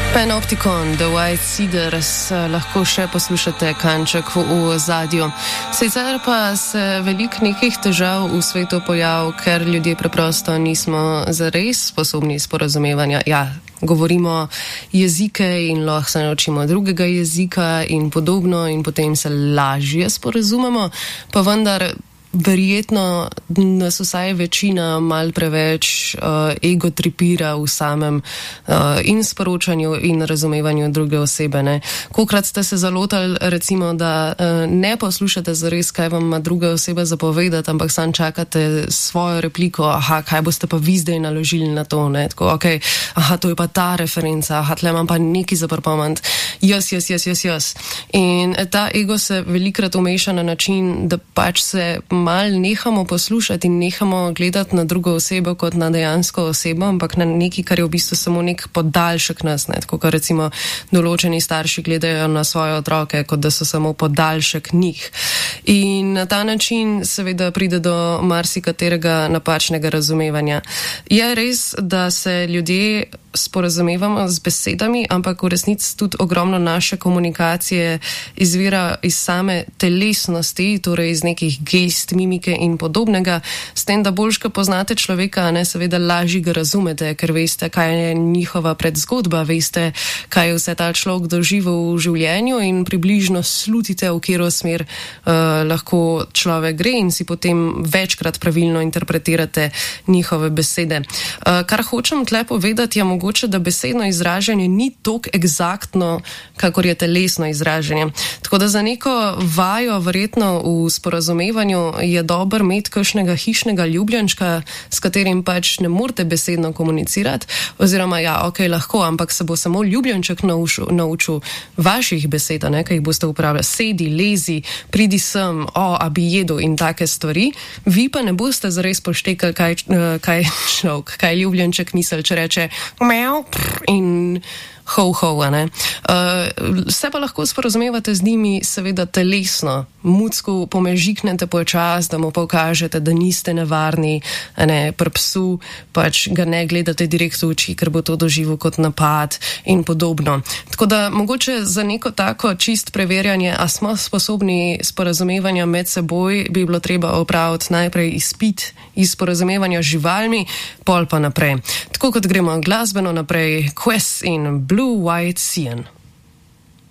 Panopticon, The White Cedars, lahko še poslušate kanček v ozadju. Sicer pa se veliko nekih težav v svetu pojav, ker ljudje preprosto nismo zares sposobni sporazumevanja. Ja, govorimo jezike in lahko se naučimo drugega jezika in podobno in potem se lažje sporazumemo, pa vendar verjetno nas vsaj večina mal preveč egotripira v samem in sporočanju in razumevanju druge osebe. Ne? Kolikrat ste se zalotali, recimo, da ne poslušate zares, kaj vam ima druga oseba zapovedati, ampak sam čakate svojo repliko, kaj boste pa vi zdaj naložili na to, ne? Tako, okay, to je pa ta referenca, tle imam pa nekaj za pripomant, jaz. In ta ego se velikrat umeša na način, da pač se mal nehamo poslušati in nehamo gledati na drugo osebo kot na dejansko osebo, ampak na nekaj, kar je v bistvu samo nek podaljšek nas, ne? Tako, kar recimo določeni starši gledajo na svoje otroke, kot da so samo podaljšek njih. In na ta način seveda pride do marsikaterega napačnega razumevanja. Je res, da se ljudje sporazumevamo z besedami, ampak v resnici tudi ogromno naše komunikacije izvira iz same telesnosti, torej iz nekih gest, mimike in podobnega. S tem, da boljško poznate človeka, ne, seveda lažje ga razumete, ker veste, kaj je njihova predzgodba, veste, kaj je vse ta človek doživel v življenju in približno slutite, v katero smer lahko človek gre in si potem večkrat pravilno interpretirate njihove besede. Kar hočem tle povedati, je mogoče, da besedno izražanje ni toliko eksaktno, kakor je telesno izražanje. Tako da za neko vajo, verjetno v sporazumevanju, je dobro imeti kakšnega hišnega ljubljenčka, s katerim pač ne morete besedno komunicirati, oziroma lahko, ampak se bo samo ljubljenček naučil vaših besed, ki jih boste uporabljali. Sedi, lezi, pridi sem, a bi jedel in take stvari. Vi pa ne boste zares poštekali, kaj ljubljenček misli, če reče meow in ho, ne. Se pa lahko sporazumevate z njimi seveda telesno. Mucku pomežiknete počas, da mu pokažete, da niste nevarni, ne, pri psu pač ga ne gledate direkt v oči, ker bo to doživel kot napad in podobno. Tako da mogoče za neko tako čist preverjanje, a smo sposobni sporazumevanja med seboj, bi bilo treba opraviti najprej izpit iz sporazumevanja z živalmi, pol pa naprej. Tako kot gremo glasbeno naprej, Quest in Blue White Cyan.